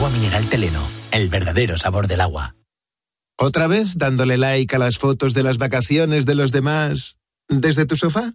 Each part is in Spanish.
Agua mineral Teleno, el verdadero sabor del agua. ¿Otra vez dándole like a las fotos de las vacaciones de los demás desde tu sofá?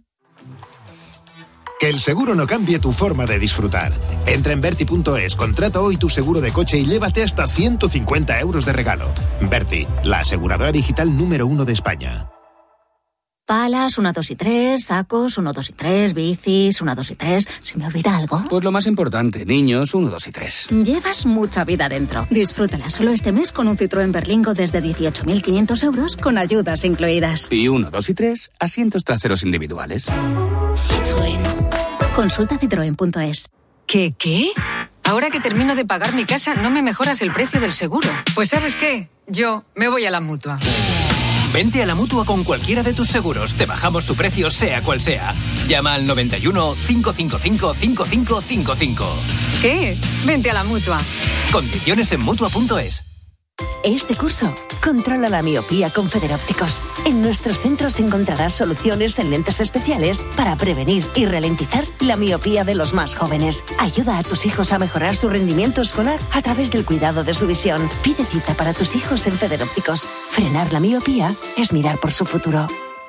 Que el seguro no cambie tu forma de disfrutar. Entra en Verti.es, contrata hoy tu seguro de coche y llévate hasta 150 euros de regalo. Verti, la aseguradora digital número 1 de España. Palas, 1, 2 y 3, sacos, 1, 2 y 3, bicis, 1, 2 y 3. ¿Se me olvida algo? Pues lo más importante, niños, 1, 2 y 3. Llevas mucha vida dentro. Disfrútala solo este mes con un Citroën Berlingo desde 18.500 euros con ayudas incluidas. Y 1, 2 y 3, asientos traseros individuales. Citroën. Consulta citroen.es. ¿Qué? Ahora que termino de pagar mi casa, ¿no me mejoras el precio del seguro? Pues ¿sabes qué? Yo me voy a la Mutua. Vente a la Mutua con cualquiera de tus seguros. Te bajamos su precio sea cual sea. Llama al 91 555 5555. ¿Qué? Vente a la Mutua. Condiciones en Mutua.es. Este curso, controla la miopía con Federópticos. En nuestros centros encontrarás soluciones en lentes especiales para prevenir y ralentizar la miopía de los más jóvenes. Ayuda a tus hijos a mejorar su rendimiento escolar a través del cuidado de su visión. Pide cita para tus hijos en Federópticos. Frenar la miopía es mirar por su futuro.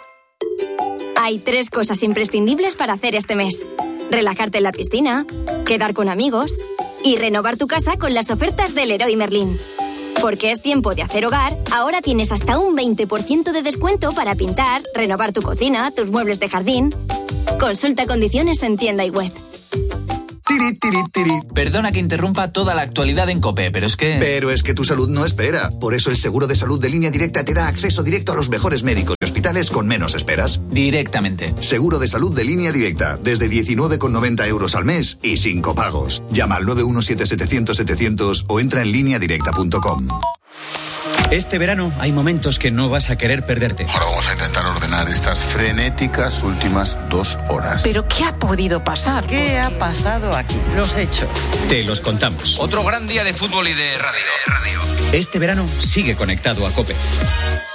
Hay 3 cosas imprescindibles para hacer este mes: relajarte en la piscina, quedar con amigos y renovar tu casa con las ofertas del Leroy Merlin. Porque es tiempo de hacer hogar, ahora tienes hasta un 20% de descuento para pintar, renovar tu cocina, tus muebles de jardín. Consulta condiciones en tienda y web. Perdona que interrumpa toda la actualidad en COPE, pero es que tu salud no espera. Por eso el seguro de salud de Línea Directa te da acceso directo a los mejores médicos y hospitales con menos esperas. Directamente. Seguro de salud de Línea Directa, desde 19,90 euros al mes y sin copagos. Llama al 917-700-700 o entra en lineadirecta.com. Este verano hay momentos que no vas a querer perderte. Ahora vamos a intentar ordenar estas frenéticas últimas 2 horas. ¿Pero qué ha podido pasar? ¿Qué ha pasado aquí? Los hechos. Te los contamos. Otro gran día de fútbol y de radio. Este verano sigue conectado a COPE.